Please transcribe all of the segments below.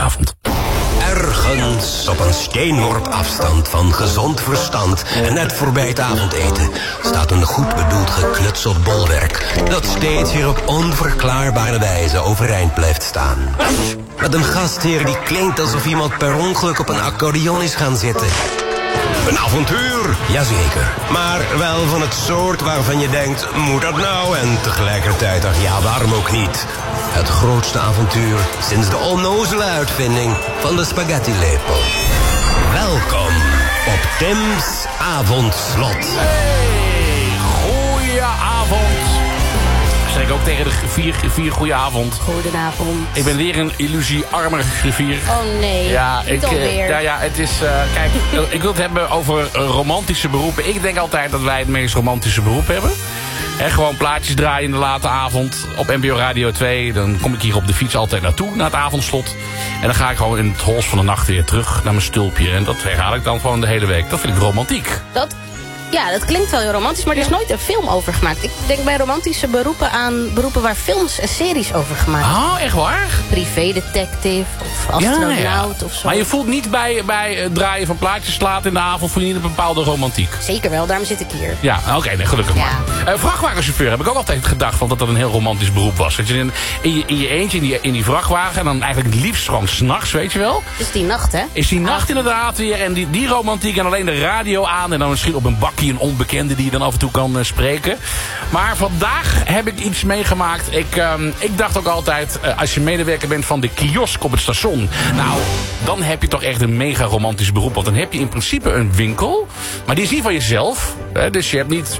avond. Ergens op een steenworp afstand van gezond verstand en net voorbij het avondeten staat een goed bedoeld geknutseld bolwerk dat steeds weer op onverklaarbare wijze overeind blijft staan. Met een gastheer die klinkt alsof iemand per ongeluk op een accordeon is gaan zitten. Een avontuur, jazeker. Maar wel van het soort waarvan je denkt, moet dat nou? En tegelijkertijd, ach ja, waarom ook niet? Het grootste avontuur sinds de onnozele uitvinding van de spaghetti-lepel. Welkom op Tim's Avondslot. Hey, goedenavond. Zeg ik ook tegen de griffier goedenavond. Goedenavond. Ik ben weer een illusiearmer griffier. Oh nee, ja, niet alweer. Ja, het is... kijk, ik wil het hebben over romantische beroepen. Ik denk altijd dat wij het meest romantische beroep hebben. En gewoon plaatjes draaien in de late avond op NPO Radio 2. Dan kom ik hier op de fiets altijd naartoe, naar het avondslot. En dan ga ik gewoon in het hols van de nacht weer terug naar mijn stulpje. En dat herhaal ik dan gewoon de hele week. Dat vind ik romantiek. Ja, dat klinkt wel heel romantisch, maar er is nooit een film over gemaakt. Ik denk bij romantische beroepen aan beroepen waar films en series over gemaakt zijn. Oh, echt waar? Privédetective of astronaut of zo. Maar je voelt niet bij het draaien van plaatjes laat in de avond, voel je niet een bepaalde romantiek? Zeker wel, daarom zit ik hier. Ja, oké, nee, gelukkig maar. Vrachtwagenchauffeur heb ik ook altijd gedacht van dat een heel romantisch beroep was. Dat je in je eentje in die vrachtwagen en dan eigenlijk het liefst gewoon 's nachts, weet je wel? Het is die nacht, hè? Is die nacht inderdaad weer en die romantiek en alleen de radio aan en dan misschien op een bakje een onbekende die je dan af en toe kan spreken. Maar vandaag heb ik iets meegemaakt. Ik dacht ook altijd, als je medewerker bent van de kiosk op het station, nou, dan heb je toch echt een mega romantisch beroep. Want dan heb je in principe een winkel, maar die is niet van jezelf. Dus je hebt niet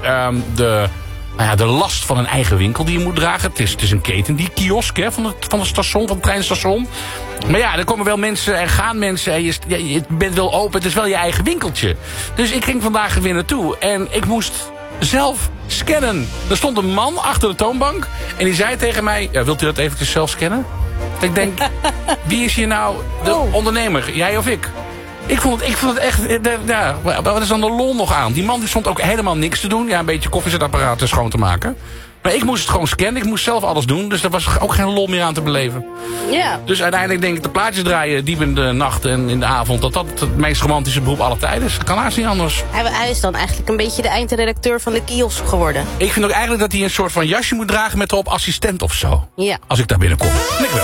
de last van een eigen winkel die je moet dragen. Het is een keten, die kiosk van het station, van het treinstation. Maar ja, er komen wel mensen en gaan mensen en je bent wel open. Het is wel je eigen winkeltje. Dus ik ging vandaag weer naartoe en ik moest zelf scannen. Er stond een man achter de toonbank en die zei tegen mij, ja, wilt u dat eventjes zelf scannen? Ik denk, wie is hier nou de ondernemer? Jij of ik? Ik vond het echt... Ja, wat is dan de lol nog aan? Die man die stond ook helemaal niks te doen. Ja, een beetje koffiezetapparaten schoon te maken. Maar ik moest het gewoon scannen. Ik moest zelf alles doen. Dus daar was ook geen lol meer aan te beleven. Ja. Dus uiteindelijk denk ik de plaatjes draaien diep in de nacht en in de avond. Dat het meest romantische beroep aller tijden is. Dat kan haast niet anders. Hij is dan eigenlijk een beetje de eindredacteur van de kiosk geworden. Ik vind ook eigenlijk dat hij een soort van jasje moet dragen met erop assistent of zo. Ja. Als ik daar binnenkom. En ik wel.